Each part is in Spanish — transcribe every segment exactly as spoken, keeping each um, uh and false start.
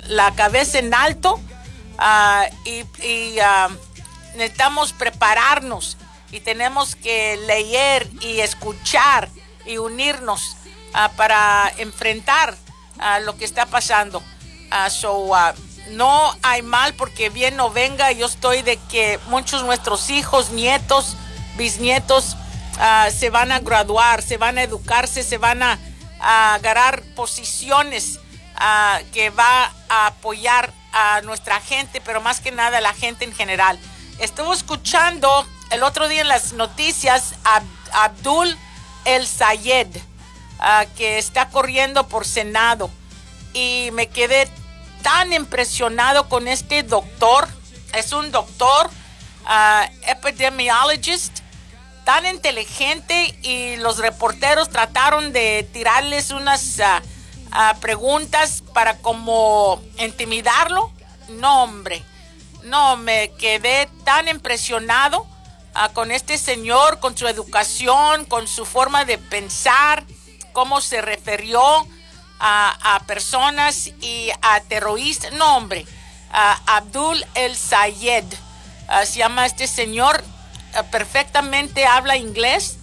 la cabeza en alto uh, y, y uh, necesitamos prepararnos y tenemos que leer y escuchar y unirnos uh, para enfrentar uh, lo que está pasando. Uh, so, uh, no hay mal porque bien no venga. Yo estoy de que muchos de nuestros hijos, nietos, bisnietos uh, se van a graduar, se van a educarse, se van a, a agarrar posiciones uh, que va a apoyar a nuestra gente, pero más que nada a la gente en general. Estuve escuchando el otro día en las noticias a Abdul El Sayed, uh, que está corriendo por Senado, y me quedé tan impresionado con este doctor. Es un doctor, uh, epidemiologist, tan inteligente, y los reporteros trataron de tirarles unas uh, uh, preguntas para como intimidarlo. No, hombre, no, me quedé tan impresionado uh, con este señor, con su educación, con su forma de pensar, cómo se refirió a, a personas y a terroristas. No, hombre, uh, Abdul El Sayed uh, se llama este señor. Uh, perfectamente habla inglés,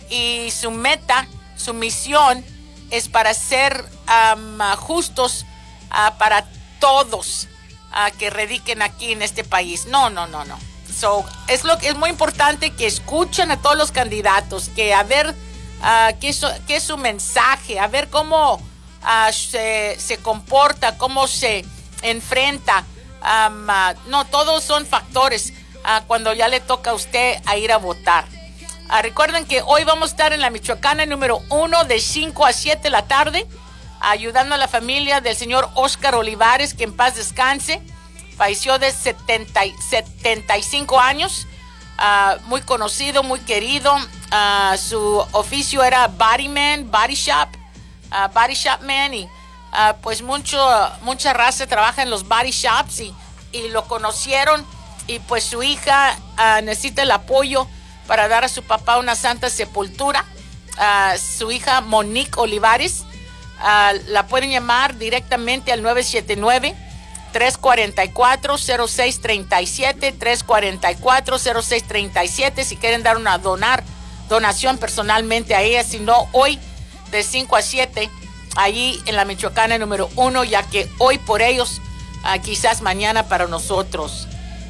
y su meta, su misión es para ser um, justos uh, para todos uh, que radiquen aquí en este país. No, no, no, no. So, es lo que es muy importante que escuchen a todos los candidatos, que a ver uh, qué, so, qué es su mensaje, a ver cómo uh, se, se comporta, cómo se enfrenta. Um, uh, no, todos son factores uh, cuando ya le toca a usted a ir a votar. Uh, recuerden que hoy vamos a estar en la Michoacana número uno de cinco a siete de la tarde, ayudando a la familia del señor Oscar Olivares, que en paz descanse. Falleció de setenta, setenta y cinco años, uh, muy conocido, muy querido. Uh, su oficio era body man, body shop, uh, body shop man, y uh, pues mucho, mucha raza trabaja en los body shops, y, y lo conocieron, y pues su hija uh, necesita el apoyo para dar a su papá una santa sepultura. Uh, su hija Monique Olivares, uh, la pueden llamar directamente al nueve siete nueve, tres cuatro cuatro, cero seis tres siete, tres cuatro cuatro, cero seis tres siete, si quieren dar una donar, donación personalmente a ella. Si no, hoy de cinco a siete, allí en la Michoacana número uno, ya que hoy por ellos, uh, quizás mañana para nosotros.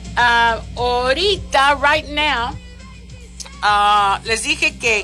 Uh, ahorita, right now, uh, les dije que,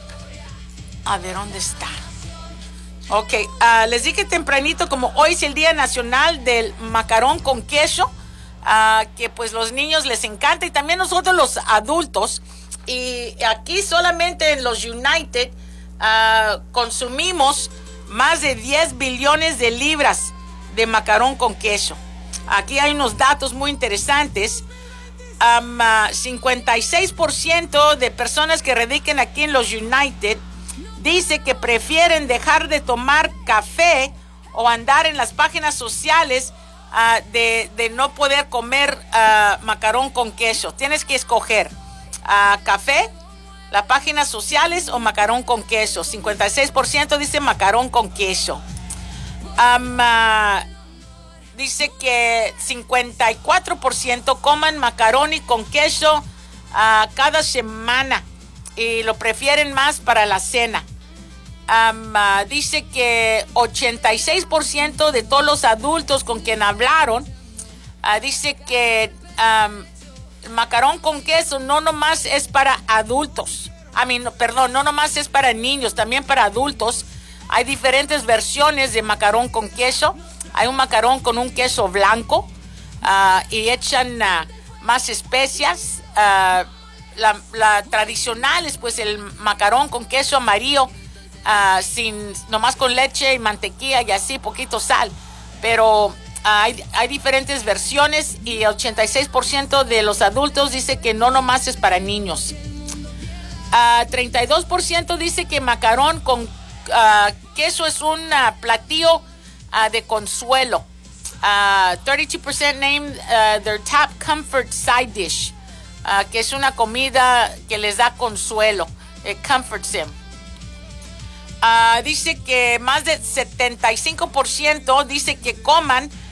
a ver, ¿dónde está? Ok, uh, les dije tempranito, como hoy es el Día Nacional del Macarón con Queso, uh, que pues los niños les encanta, y también nosotros los adultos. Y aquí solamente en los United uh, consumimos más de diez billones de libras de macarón con queso. Aquí hay unos datos muy interesantes. Um, uh, cincuenta y seis por ciento de personas que radican aquí en los United dice que prefieren dejar de tomar café o andar en las páginas sociales uh, de, de no poder comer uh, macarón con queso. Tienes que escoger uh, café, las páginas sociales o macarón con queso. cincuenta y seis por ciento dice macarón con queso. Um, uh, dice que cincuenta y cuatro por ciento coman macaroni con queso uh, cada semana, y lo prefieren más para la cena. Um, uh, dice que ochenta y seis por ciento de todos los adultos con quien hablaron uh, dice que um, el macarón con queso no nomás es para adultos. I mean, no, perdón, no nomás es para niños, también para adultos. Hay diferentes versiones de macarón con queso. Hay un macarón con un queso blanco uh, y echan uh, más especias. Uh, la, la tradicional es pues el macarón con queso amarillo, uh, sin, nomás con leche y mantequilla y así, poquito sal. Pero uh, hay, hay diferentes versiones, y el ochenta y seis por ciento de los adultos dice que no nomás es para niños. Uh, treinta y dos por ciento dice que macarón con uh, queso es un uh, platillo Uh, de consuelo. Uh, thirty-two percent named uh, their top comfort side dish, uh, que es una comida que les da consuelo. It comforts them. Uh, dice que más de setenta y cinco por ciento dice que coman